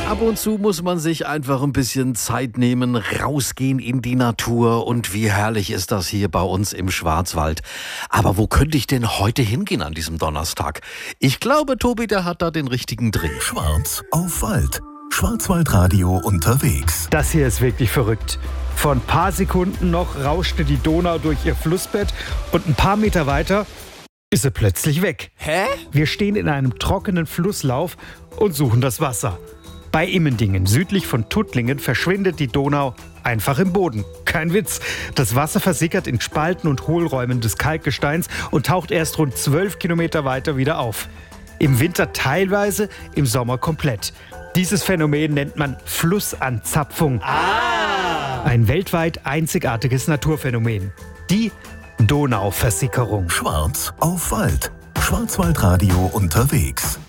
Ab und zu muss man sich einfach ein bisschen Zeit nehmen, rausgehen in die Natur und wie herrlich ist das hier bei uns im Schwarzwald. Aber wo könnte ich denn heute hingehen an diesem Donnerstag? Ich glaube, Tobi, der hat da den richtigen Dreh. Schwarz auf Wald. Schwarzwaldradio unterwegs. Das hier ist wirklich verrückt. Vor ein paar Sekunden noch rauschte die Donau durch ihr Flussbett und ein paar Meter weiter ist sie plötzlich weg. Hä? Wir stehen in einem trockenen Flusslauf und suchen das Wasser. Bei Immendingen, südlich von Tuttlingen, verschwindet die Donau einfach im Boden. Kein Witz. Das Wasser versickert in Spalten und Hohlräumen des Kalkgesteins und taucht erst rund 12 Kilometer weiter wieder auf. Im Winter teilweise, im Sommer komplett. Dieses Phänomen nennt man Flussanzapfung. Ein weltweit einzigartiges Naturphänomen. Die Donauversickerung. Schwarz auf Wald. Schwarzwaldradio unterwegs.